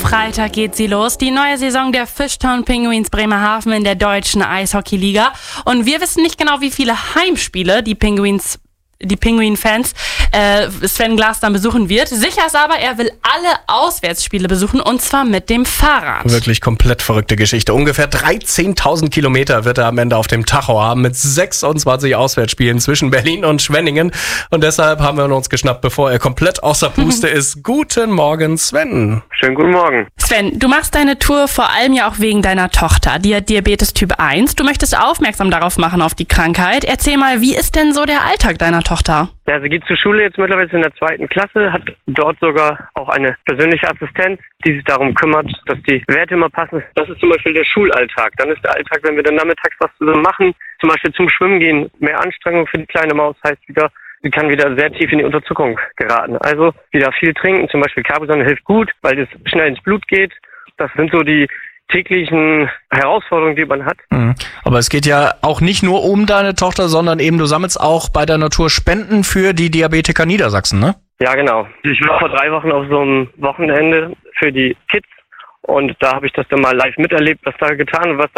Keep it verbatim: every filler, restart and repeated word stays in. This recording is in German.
Freitag geht sie los, die neue Saison der Fishtown Penguins Bremerhaven in der deutschen Eishockeyliga. Und wir wissen nicht genau, wie viele Heimspiele die Penguins die Penguin-Fans äh, Sven Glas dann besuchen wird. Sicher ist aber, er will alle Auswärtsspiele besuchen, und zwar mit dem Fahrrad. Wirklich komplett verrückte Geschichte. Ungefähr dreizehntausend Kilometer wird er am Ende auf dem Tacho haben mit sechsundzwanzig Auswärtsspielen zwischen Berlin und Schwenningen. Und deshalb haben wir uns geschnappt, bevor er komplett außer Puste ist. Guten Morgen, Sven. Schönen guten Morgen. Sven, du machst deine Tour vor allem ja auch wegen deiner Tochter. Die hat Diabetes Typ eins. Du möchtest aufmerksam darauf machen, auf die Krankheit. Erzähl mal, wie ist denn so der Alltag deiner Tochter? Ja, sie geht zur Schule jetzt mittlerweile in der zweiten Klasse, hat dort sogar auch eine persönliche Assistenz, die sich darum kümmert, dass die Werte immer passen. Das ist zum Beispiel der Schulalltag. Dann ist der Alltag, wenn wir dann nachmittags was zusammen machen, zum Beispiel zum Schwimmen gehen, mehr Anstrengung für die kleine Maus, heißt wieder, sie kann wieder sehr tief in die Unterzuckung geraten. Also wieder viel trinken, zum Beispiel Capri-Sonne hilft gut, weil es schnell ins Blut geht. Das sind so die täglichen Herausforderungen, die man hat. Mhm. Aber es geht ja auch nicht nur um deine Tochter, sondern eben du sammelst auch bei der Natur Spenden für die Diabetiker Niedersachsen, ne? Ja, genau. Ich war vor drei Wochen auf so einem Wochenende für die Kids und da habe ich das dann mal live miterlebt, was da getan und was